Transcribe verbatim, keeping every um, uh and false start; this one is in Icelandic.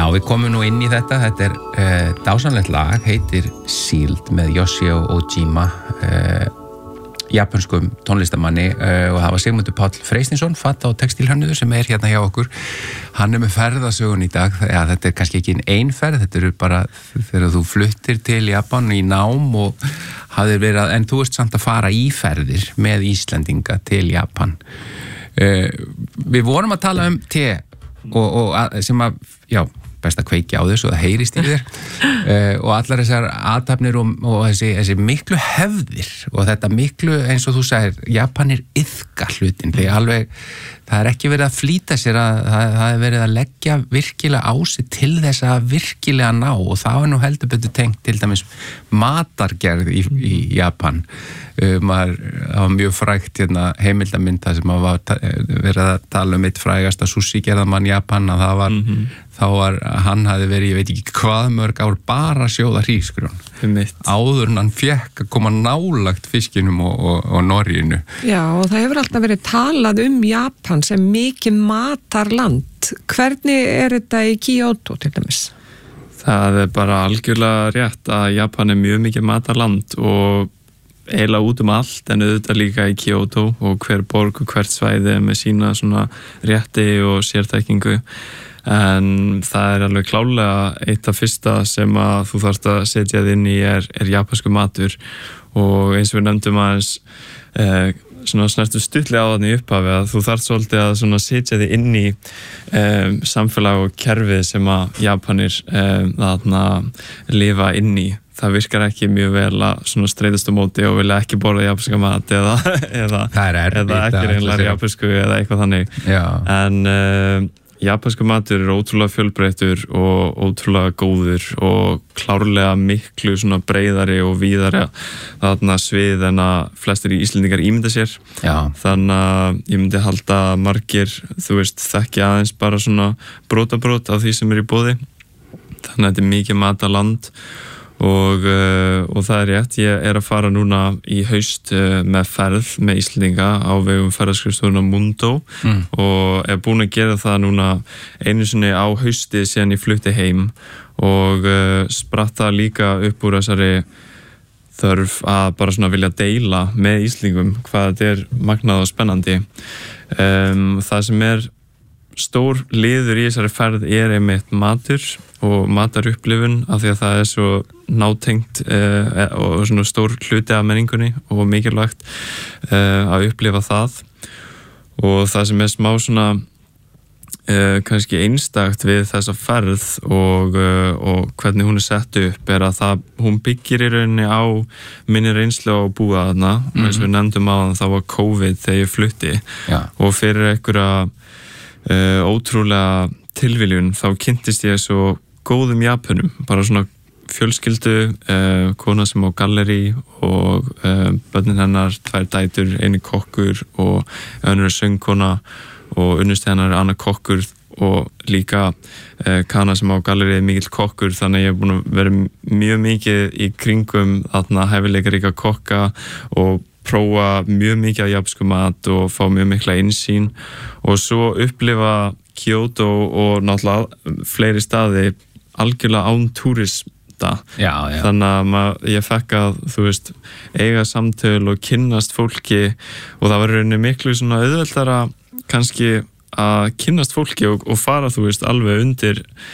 Já, við komum nú inn í þetta. Þetta er uh, dásamlegt lag, heitir Sealed með Yoshio Ojima, uh, japanskum tónlistamanni uh, og það var Sigmundur Páll Freystinsson, fatta- og textílhönnuður sem er hérna hjá okkur. Hann er með ferðasögun í dag. Ja, þetta er kannski ekki ein ferð, þetta eru bara þegar þú fluttir til Japan í nám og hafðir verið, en þú ert samt að fara í ferðir með Íslendinga til Japan. Uh, við vorum að tala um te og, og að, sem að, já, best að kveikja á þessu og það heyrist í þér uh, og allar þessar athafnir og, og þessi, þessi miklu hefðir og þetta miklu, eins og þú sagðir, Japanir iðka hlutin, því alveg það er ekki verið að flýta sér að það, það er verið að leggja virkilega á sig til þess að virkilega ná og það er nú heldur betur tengt til dæmis matargerð í, í Japan. Uh, maður, það var mjög frægt hérna, heimildamynda sem að var verið að tala um eitt frægasta sushi gerðamann Japan að það var, mm-hmm. þá var, hann hafi verið, ég veit ekki hvað mörg ár bara að sjóða hrísgrjón áður en hann fekk að koma nálagt fiskinum og, og, og Norginu. Já, og það hefur alltaf verið talað um Japan sem mikið matarland. Hvernig er þetta í Kyoto til dæmis? Það er bara algjörlega rétt að Japan er mjög mikið matarland og eiginlega út um allt, en auðvitað líka í Kyoto og hver borg og hvert svæði með sína svona rétti og sértækingu. En það er alveg klálega eitt af fyrsta sem að þú þarft að setja þið inn í er, er japansku matur og eins og við nefndum aðeins eh, svona snertu stuttlega á þannig upphafi að þú þarft svolítið að svona setja þið inn í eh, samfélag og kerfið sem að Japanir eh, þarna lifa inn í. Það virkar ekki mjög vel að svona streytast á móti og vilja ekki borða japanska mat eða, eða, eða ekki reynlega japansku eða eitthvað þannig. Já. En uh, japansku matur er ótrúlega fjölbreyttur og ótrúlega góður og klárlega miklu svona breiðari og víðari þarna svið en að flestir Íslendingar ímynda sér. Já. Þannig að ég myndi halda margir, þú veist, þekki aðeins bara svona brotabrót af því sem er í boði. Þannig að þetta er mikið mataland. Og, uh, og það er rétt, ég er að fara núna í haust uh, með ferð með Íslendinga á vegum ferðaskrifstofuna Mundo mm. og er búin að gera það núna einu sinni á hausti síðan ég flutti heim og uh, spratta líka upp úr þessari þörf að bara svona vilja deila með Íslendingum hvað þetta er magnað og spennandi. Um, það sem er stór liður í þessari ferð er einmitt matur og matarupplifun af því að það er svo nátengt eh, og svona stór hluti af menningunni og mikilvægt eh, að upplifa það og það sem er smá svona eh, kannski einstakt við þessa ferð og, eh, og hvernig hún er sett upp er að það, hún byggir í rauninni á minni reynslu á að búa þarna mm-hmm. og eins og við nefndum á þann þá var COVID þegar ég flutti Já. Og fyrir einhverja Uh, ótrúlega tilviljun þá kynntist ég svo góðum Japanum, bara svona fjölskyldu, uh, kona sem á galleri og uh, börnin hennar, tvær dætur, eini kokkur og önnur söngkona og unnusti hennar annar kokkur og líka uh, kana sem á galleri er mikill kokkur, þannig ég er búin að vera mjög mikið í kringum þarna hæfileikaríka kokka og prófa mjög mikið af japansku mat og fá mjög mikla innsýn og svo upplifa Kyoto og náttúrulega fleiri staði algjörlega án túrista. Já, já. Þannig að mað, ég fekk að, þú veist, eiga samtöl og kynnast fólki og það var rauninni miklu svona auðveldara kannski að kynnast fólki og, og fara, þú veist, alveg undir